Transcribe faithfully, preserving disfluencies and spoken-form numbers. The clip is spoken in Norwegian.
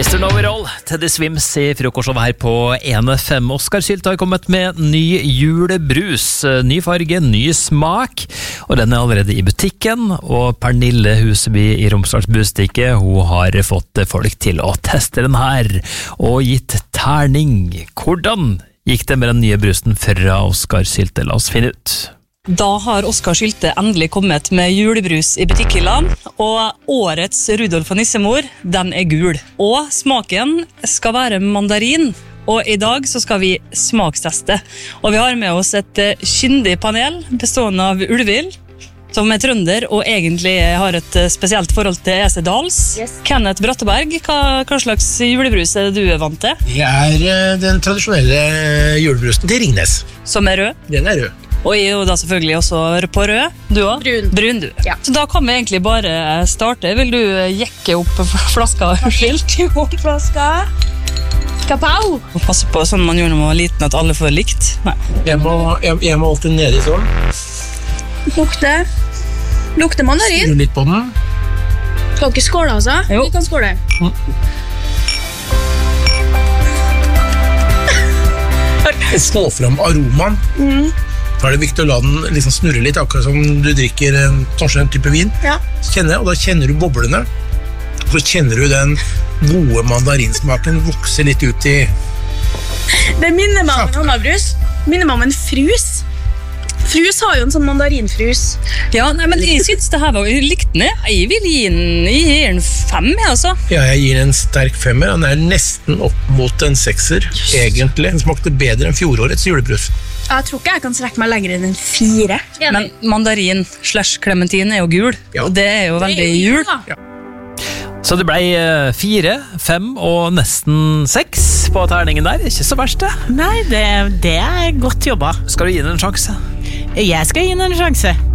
mister Noverall, Teddy Swims I frokostshowet her på en F M. Oskar Sylte har kommet med ny julebrus, ny farge, ny smak, og den er allerede I butikken, og Pernille Huseby I Romsdals Bustikke, hun har fått folk til å teste den her, og gitt terning. Hvordan gikk det med den nye brusen fra Oskar Sylte? La oss finne ut. Da har Oskar Sylte endelig kommet med julebrus I butikkhyllene, og årets Rudolf og Nissemor, den er gul. Og smaken skal være mandarin, og I dag så skal vi smaksteste. Og vi har med oss et kyndig panel bestående av Ulvil, som er trønder og egentlig har et spesielt forhold til Esedals. Yes. Kenneth Bratteberg, hva, hva slags julebrus er det du er vant til? Det er den tradisjonelle julebrusen til Ringnes. Som er rød? Den er rød. Og jeg er jo da selvfølgelig også på rød. Du også? Brun. Brun, du. Ja. Så da kan vi egentlig bare starte. Vil du jekke opp flaska? Jekke opp flaska. Kapau. Og passe på sånn man gjør når man var liten, at alle får likt. Nei. Jeg må, jeg, jeg må alltid ned I sånn. Lukte. Lukte mandarin. Skru litt på den. Skal ikke skåle, altså? Jo. Vi kan skåle. Jeg slår frem aromaen. Mm. Da er det viktig å la den liksom snurre litt, akkurat som du drikker en, kanskje en type vin. Ja. Kjenner, og da kjenner du boblene. Og så kjenner du den gode mandarinsmaken vokse litt ut I... Det minner meg om en annen brus. Minner meg om en frus. Frus har jo en sånn mandarinfrus. Ja, nei, men jeg synes det her var jeg likte den. Jeg vil gi den, jeg gir den fem, jeg, altså. Ja, jeg gir en sterk femmer. Den er nesten opp mot en sekser, egentlig. Den smakte bedre enn fjorårets julebrus. Jeg tror ikke jeg kan strekke meg lenger enn en fire. Men mandarin slash clementin er jo gul, Ja. og det er jo veldig jul. Ja. Så det ble fire, fem og nesten seks på terningen der. Ikke så verst det. Nei, det, det er godt jobba. Skal du gi den en sjanse? Jeg skal gi den en sjanse.